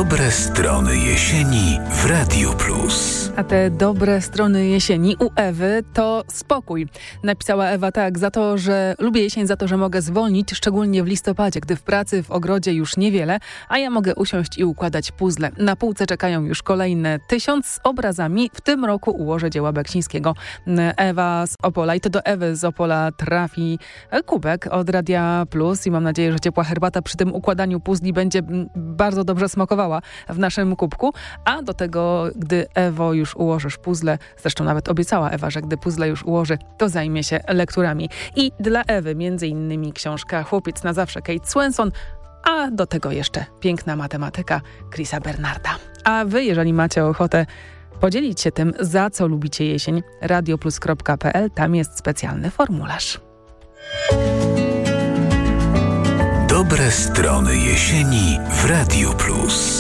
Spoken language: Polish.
Dobre strony jesieni w Radiu Plus. A te dobre strony jesieni u Ewy to spokój. Napisała Ewa tak: za to, że lubię jesień, za to, że mogę zwolnić, szczególnie w listopadzie, gdy w pracy, w ogrodzie już niewiele, a ja mogę usiąść i układać puzzle. Na półce czekają już kolejne 1000 z obrazami. W tym roku ułożę dzieła Beksińskiego. Ewa z Opola, i to do Ewy z Opola trafi kubek od Radia Plus i mam nadzieję, że ciepła herbata przy tym układaniu puzli będzie bardzo dobrze smakowała w naszym kubku. A do tego, gdy Ewo już ułożysz puzzle, zresztą nawet obiecała Ewa, że gdy puzzle już ułoży, to zajmie się lekturami. I dla Ewy między innymi książka Chłopiec na zawsze Kate Swenson, a do tego jeszcze piękna matematyka Chrisa Bernarda. A wy, jeżeli macie ochotę podzielić się tym, za co lubicie jesień, radioplus.pl, tam jest specjalny formularz. Dobre strony jesieni w Radiu Plus.